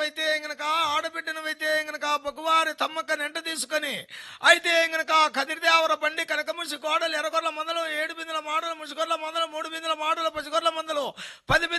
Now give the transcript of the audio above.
అయితే గనక ఆడబిడ్డనవైతే గనక బొగువారి తమ్మక్క నెంట తీసుకొని అయితే గనక కదిరిదేవర బండి కనకముసి కోడలు ఎర్రగొర్ల మందలు 7 బిందెల మాడలు ముసుగొర్ల మందలు 3 బిందెల మాడలు పసిగొర్ల మందలు 10